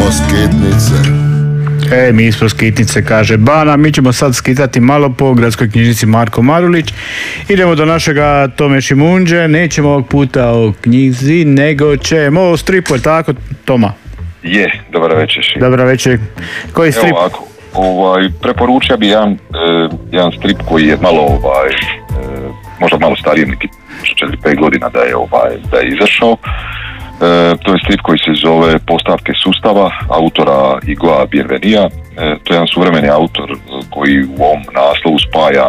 smo skitnice. Mi smo skitnice, kaže Bana. Mi ćemo sad skitati malo po gradskoj knjižnici Marko Marulić. Idemo do našega Tome Šimunđe. Nećemo ovog puta o knjizi, nego ćemo o stripu, je tako, Toma? Je, dobar večer. Dobar večer. Koji strip? Evo ovako, preporučio bi jedan strip koji je malo, možda malo stariji, neki 4-5 godina da je izašao. To je strip koji se zove Postavke sustava, autora Igoa Bienvenija. To je jedan suvremeni autor koji u ovom naslovu spaja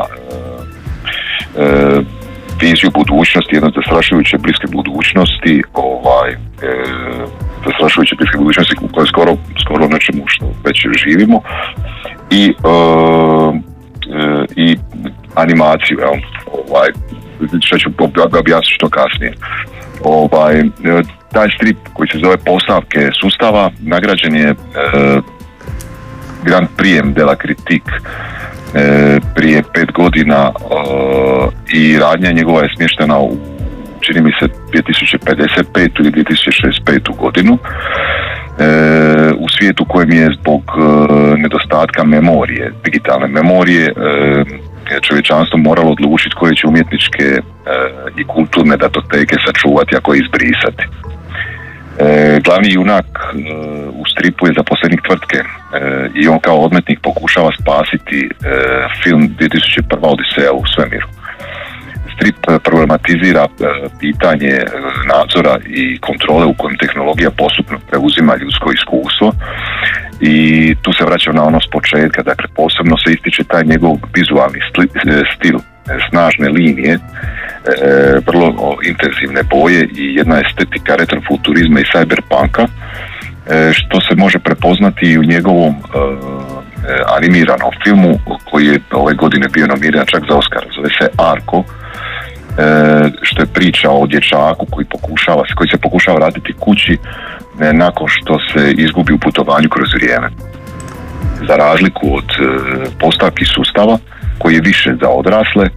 viziju budućnosti, jedno zastrašujuće bliske budućnosti, zastrašujuće bliske budućnosti u kojoj skoro nečemu što već živimo, i animaciju, što ću objasniti što kasnije. Taj strip koji se zove Postavke sustava nagrađen je Grand Prix de la Critique prije 5 godina i radnja njegova je smještena u, čini mi se, 2055. ili 2065. godinu, u svijetu kojem je zbog nedostatka memorije, digitalne memorije, čovječanstvo moralo odlučiti koje će umjetničke i kulturne datoteke sačuvati, a koje izbrisati. Glavni junak u stripu je zaposlenik tvrtke i on kao odmetnik pokušava spasiti film 2001. Odiseja u svemiru. Strip problematizira pitanje nadzora i kontrole u kojem tehnologija postupno preuzima ljudsko iskustvo, i tu se vraća na ono s početka. Dakle, posebno se ističe taj njegov vizualni stil, snažne linije, vrlo intenzivne boje i jedna estetika retrofuturizma i cyberpunka, što se može prepoznati i u njegovom animiranom filmu koji je ove godine bio nominiran čak za Oscar. Zove se Arko, što je priča o dječaku koji se pokušava vratiti kući nakon što se izgubi u putovanju kroz vrijeme. Za razliku od Postavki sustava, koji je više za odrasle,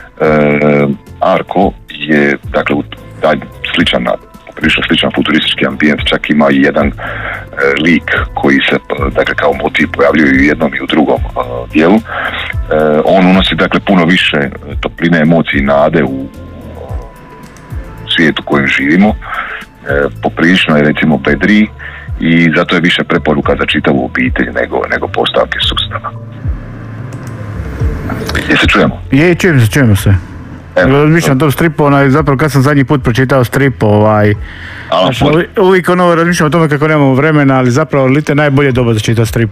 Arko je, dakle, taj prilično sličan futuristički ambijent, čak ima i jedan lik koji se, dakle, kao motiv pojavljuje i u jednom i u drugom dijelu. On unosi, dakle, puno više topline, emocije i nade u svijetu u kojem živimo. Poprilično je, recimo, bedriji i zato je više preporuka za čitavu obitelj nego Postavke sustava. Se čujemo? Čujemo se. Razmišljam to stripu, zapravo kad sam zadnji put pročitao strip, uvijek razmišljam o tome kako nemamo vremena, ali zapravo lite najbolje doba za čitati strip.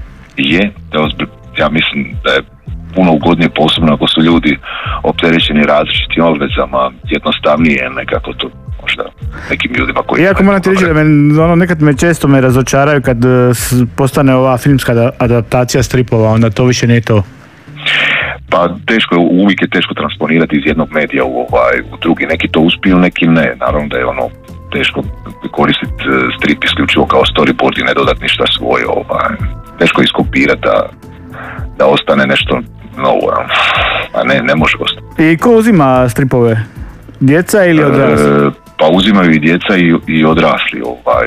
Ja mislim da je puno ugodnije, posebno ako su ljudi opterećeni različitim obvezama, jednostavnije nekako to možda nekim ljudima koji... Iako moram ti reći da nekad me često razočaraju kad postane ova filmska adaptacija stripova, onda to više nije to. Pa uvijek je teško transponirati iz jednog medija u drugi. Neki to uspiju, neki ne. Naravno da je teško koristiti strip isključivo kao storyboard i ne dodati ništa svoje. Teško iskopirati da ostane nešto novo. A ne može ostati. I ko uzima stripove? Djeca ili odrasli? Pa uzimaju i djeca i odrasli.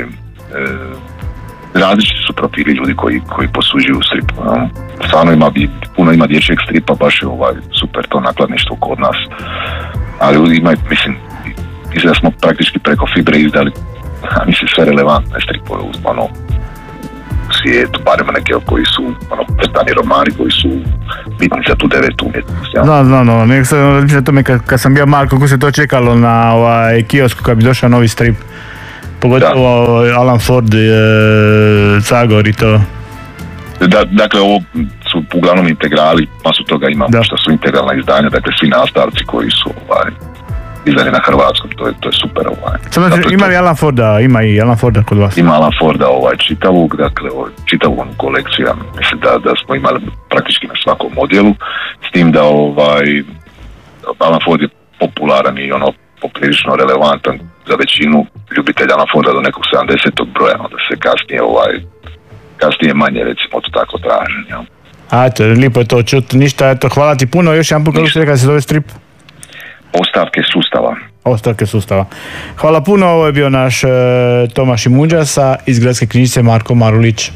Različiti su profili ljudi koji posuđuju stripu. Stvarno puno ima dječjeg stripa, baš je super to nakladništvo kod nas. Ali ima, mislim da smo praktički preko Fibre izdali, mislim, sve relevantne stripove u svijetu, barem neke koji su crtani romani koji su bitni za tu devetu umjetnost. Da, nek se razmišljam tome kad sam bio mal, kako se to čekalo na kiosku kad bi došao novi strip. Pogotovo Alan Ford, Zagor i to. Dakle, ovo su uglavnom integrali, masu toga ima što su integralna izdanja, dakle svi nastavci koji su izdani na hrvatskom, to je super. Ima li Alan Forda? Ima i Alan Forda kod vas? Ima Alan Forda čitavog, dakle čitavu onu kolekciju, ja mislim da smo imali praktički na svakom modelu, s tim da Alan Ford je popularan i poprilično relevantan za većinu ljubitelja Alan Forda do nekog 70. broja, da se kasnije manje, recimo, to tako traži. Eto, lijepo je to čuti, ništa, eto, hvala ti puno, još jedan put kako se reka se zove strip? Postavke sustava. ostavke sustava. Hvala puno, ovo je bio naš Tomaš Šimunđa iz Gradske knjižnice Marko Marulić.